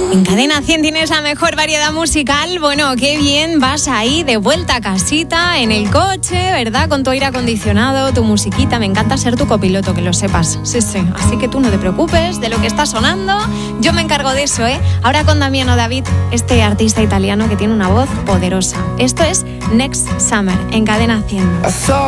En Cadena 100 tienes la mejor variedad musical. Bueno, qué bien, vas ahí de vuelta a casita, en el coche, ¿verdad? Con tu aire acondicionado, tu musiquita. Me encanta ser tu copiloto, que lo sepas. Sí, sí. Así que tú no te preocupes de lo que está sonando. Yo me encargo de eso, ¿eh? Ahora con Damiano David, este artista italiano que tiene una voz poderosa. Esto es Next Summer, en Cadena 100.